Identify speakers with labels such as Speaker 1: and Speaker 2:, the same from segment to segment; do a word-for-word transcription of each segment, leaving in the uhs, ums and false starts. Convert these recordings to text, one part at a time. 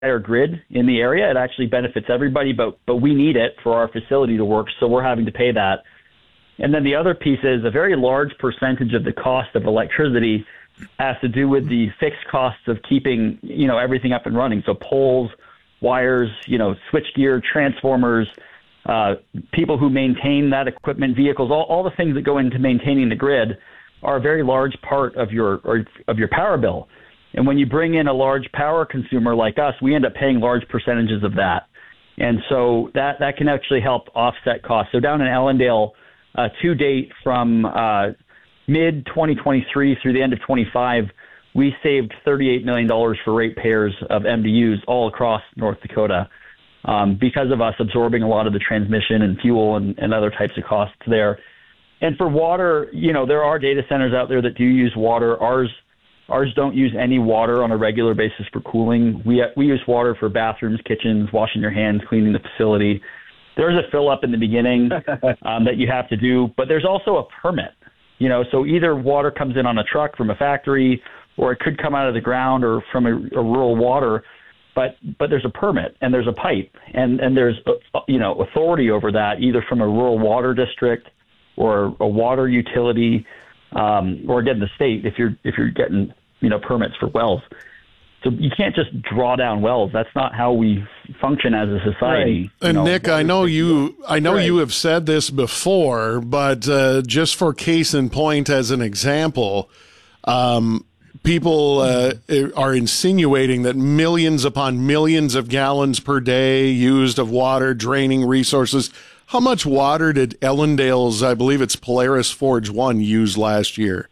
Speaker 1: entire grid in the area. It actually benefits everybody, but but we need it for our facility to work, so we're having to pay that. And then the other piece is a very large percentage of the cost of electricity has to do with the fixed costs of keeping, you know, everything up and running. So poles, wires, you know, switchgear, transformers, uh, people who maintain that equipment, vehicles, all, all the things that go into maintaining the grid are a very large part of your or, of your power bill. And when you bring in a large power consumer like us, we end up paying large percentages of that. And so that, that can actually help offset costs. So down in Ellendale, uh, to date from uh, mid twenty twenty-three through the end of twenty-five, we saved thirty-eight million dollars for ratepayers of M D Us all across North Dakota um, because of us absorbing a lot of the transmission and fuel and, and other types of costs there. And for water, you know, there are data centers out there that do use water. Ours ours don't use any water on a regular basis for cooling. We we use water for bathrooms, kitchens, washing your hands, cleaning the facility. There's a fill up in the beginning um, that you have to do, but there's also a permit. You know, so either water comes in on a truck from a factory, or it could come out of the ground or from a, a rural water. But but there's a permit and there's a pipe and and there's uh, you know authority over that, either from a rural water district or a water utility, um, or again the state if you're if you're getting you know permits for wells. So you can't just draw down wells. That's not how we function as a society.
Speaker 2: Right. And
Speaker 1: know,
Speaker 2: Nick, I know you. I know
Speaker 1: right.
Speaker 2: you have said this before, but uh, just for case in point, as an example, um, people uh, are insinuating that millions upon millions of gallons per day used of water draining resources. How much water did Ellendale's, I believe it's Polaris Forge One, use last year?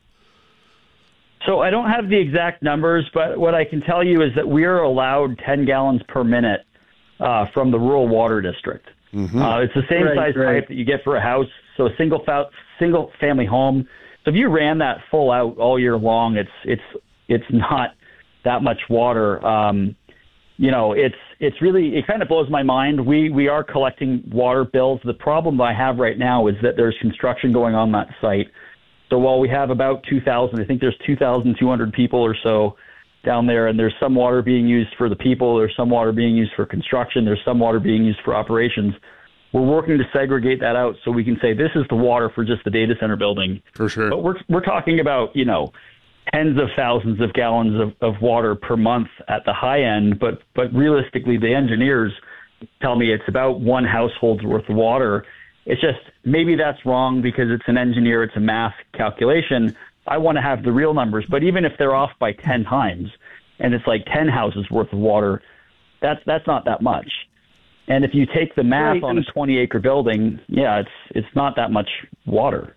Speaker 1: So I don't have the exact numbers, but what I can tell you is that we are allowed ten gallons per minute uh, from the rural water district. Mm-hmm. Uh, it's the same
Speaker 3: right,
Speaker 1: size
Speaker 3: right.
Speaker 1: pipe that you get for a house. So a single fa- single family home. So if you ran that full out all year long, it's it's it's not that much water. Um, you know, it's it's really it kind of blows my mind. We we are collecting water bills. The problem I have right now is that there's construction going on that site. So while we have about two thousand, I think there's two thousand two hundred people or so down there, and there's some water being used for the people, there's some water being used for construction, there's some water being used for operations. We're working to segregate that out so we can say this is the water for just the data center building.
Speaker 2: For sure.
Speaker 1: But we're we're talking about, you know, tens of thousands of gallons of, of water per month at the high end, but but realistically the engineers tell me it's about one household's worth of water. It's just maybe that's wrong because it's an engineer, it's a math calculation. I want to have the real numbers, but even if they're off by ten times and it's like ten houses worth of water, that's that's not that much. And if you take the math
Speaker 3: right.
Speaker 1: on a twenty acre building, yeah, it's it's not that much water.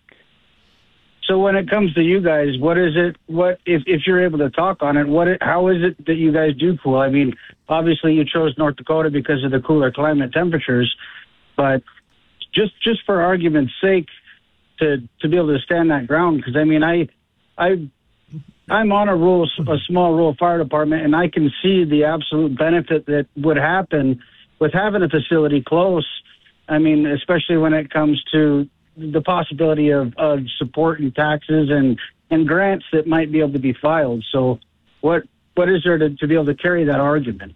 Speaker 3: So when it comes to you guys, what is it, what, if, if you're able to talk on it, what, it, how is it that you guys do cool? I mean, obviously you chose North Dakota because of the cooler climate temperatures, but just, just for argument's sake, to, to be able to stand that ground, because I mean, I, I, I'm on a rural, a small rural fire department, and I can see the absolute benefit that would happen with having a facility close. I mean, especially when it comes to the possibility of, of support and taxes and, and grants that might be able to be filed. So what what is there to, to be able to carry that argument?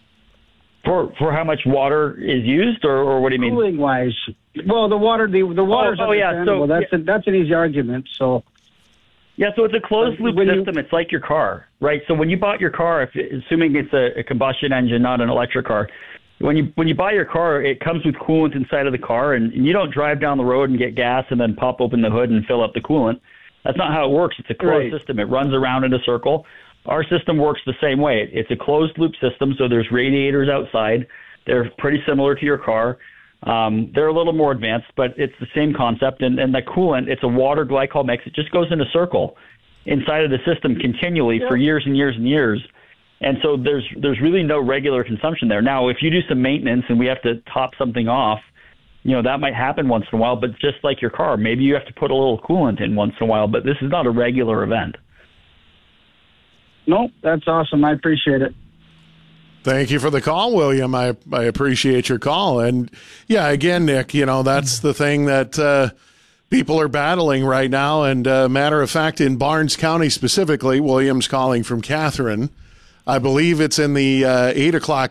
Speaker 1: For for how much water is used, or, or what do you mean?
Speaker 3: Cooling wise, well, the water the the water's
Speaker 1: oh, oh yeah, so
Speaker 3: that's
Speaker 1: yeah.
Speaker 3: a, that's an easy argument. So
Speaker 1: yeah, so it's a closed loop
Speaker 3: when
Speaker 1: system.
Speaker 3: You,
Speaker 1: it's like your car, right? So when you bought your car, if assuming it's a, a combustion engine, not an electric car. When you when you buy your car, it comes with coolant inside of the car, and, and you don't drive down the road and get gas and then pop open the hood and fill up the coolant. That's not how it works. It's a closed
Speaker 3: right.
Speaker 1: system. It runs around in a circle. Our system works the same way. It's a closed loop system, so there's radiators outside. They're pretty similar to your car. Um, they're a little more advanced, but it's the same concept. And, and the coolant, it's a water glycol mix. It just goes in a circle inside of the system continually yeah. for years and years and years. And so there's there's really no regular consumption there. Now, if you do some maintenance and we have to top something off, you know, that might happen once in a while. But just like your car, maybe you have to put a little coolant in once in a while. But this is not a regular event.
Speaker 3: No, that's awesome. I appreciate it.
Speaker 2: Thank you for the call, William. I, I appreciate your call. And yeah, again, Nick, you know, that's the thing that uh, people are battling right now. And uh, matter of fact, in Barnes County specifically, William's calling from Catherine. I believe it's in the uh, eight o'clock